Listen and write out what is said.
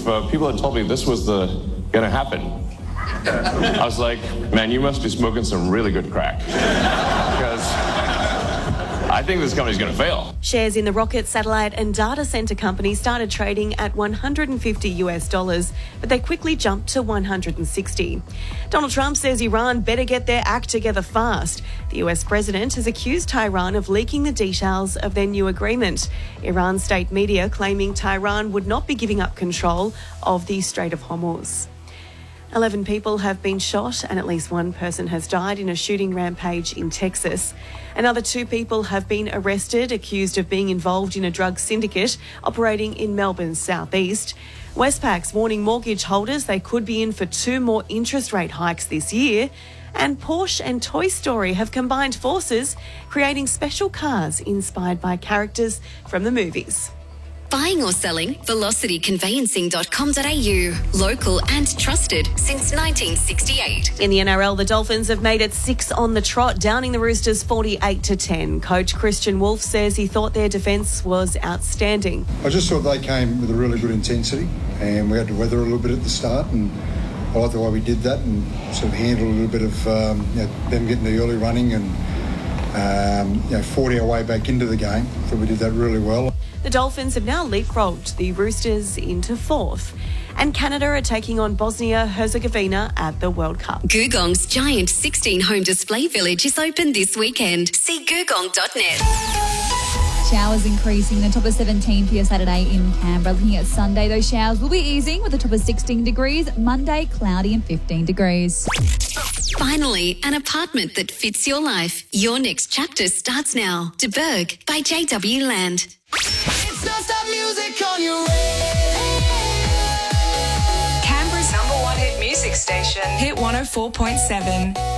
people had told me this was gonna happen, I was like, man, you must be smoking some really good crack. Because I think this company's going to fail. Shares in the rocket, satellite and data center company started trading at $150, but they quickly jumped to 160. Donald Trump says Iran better get their act together fast. The US president has accused Tehran of leaking the details of their new agreement. Iran state media claiming Tehran would not be giving up control of the Strait of Hormuz. 11 people have been shot and at least one person has died in a shooting rampage in Texas. Another 2 people have been arrested, accused of being involved in a drug syndicate operating in Melbourne's southeast. Westpac's warning mortgage holders they could be in for 2 more interest rate hikes this year. And Porsche and Toy Story have combined forces, creating special cars inspired by characters from the movies. Buying or selling? velocityconveyancing.com.au. Local and trusted since 1968. In the NRL, the Dolphins have made it 6 on the trot, downing the Roosters 48-10. Coach Christian Wolf says he thought their defence was outstanding. I just thought they came with a really good intensity and we had to weather a little bit at the start, and I like the way we did that and sort of handled a little bit of them getting the early running and 40 our way back into the game. I thought we did that really well. The Dolphins have now leapfrogged the Roosters into 4th. And Canada are taking on Bosnia-Herzegovina at the World Cup. Googong's giant 16-home display village is open this weekend. See googong.net. Showers increasing, the top of 17 for your Saturday in Canberra. Looking at Sunday, those showers will be easing with a top of 16 degrees. Monday, cloudy and 15 degrees. Finally, an apartment that fits your life. Your next chapter starts now. De Berg by JW Land. It's non-stop music on your radio. Canberra's #1 hit music station, Hit 104.7.